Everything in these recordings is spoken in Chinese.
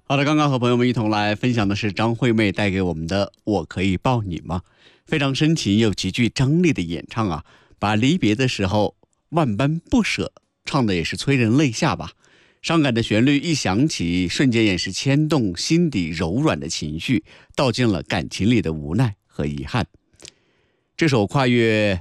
好的，刚刚和朋友们一同来分享的是张惠妹带给我们的《我可以抱你吗》，非常深情又极具张力的演唱啊，把离别的时候万般不舍唱的也是催人泪下吧。伤感的旋律一响起，瞬间也是牵动心底柔软的情绪，道尽了感情里的无奈和遗憾。这首跨越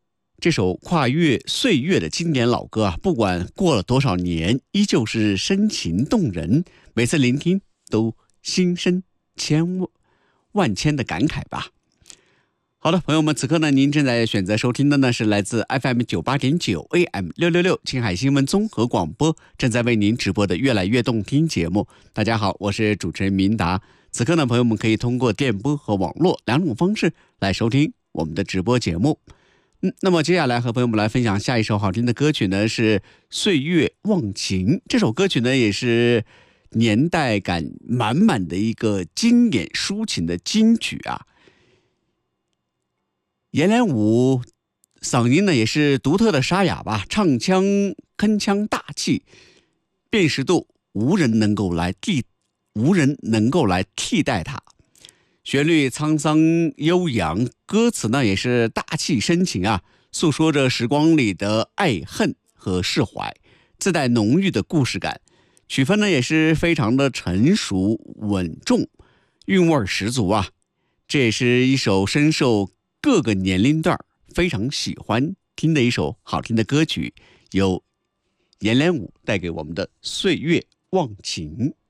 岁月的经典老歌啊，不管过了多少年，依旧是深情动人，每次聆听都心生万千的感慨吧。好的，朋友们，此刻呢，您正在选择收听的呢是来自 FM 98.9 AM 666青海新闻综合广播正在为您直播的越来越动听节目。大家好，我是主持人明达。此刻呢，朋友们可以通过电波和网络两种方式来收听我们的直播节目。那么接下来和朋友们来分享下一首好听的歌曲呢，是《岁月忘情》。这首歌曲呢，也是年代感满满的一个经典抒情的金曲啊。阎连武嗓音呢也是独特的沙哑吧，唱腔铿锵大气，辨识度无人能够来替代它。旋律沧桑悠扬，歌词呢也是大气深情啊，诉说着时光里的爱恨和释怀，自带浓郁的故事感。曲风呢也是非常的成熟稳重，韵味十足啊。这也是一首深受各个年龄段非常喜欢听的一首好听的歌曲，由阎连武带给我们的《岁月忘情》。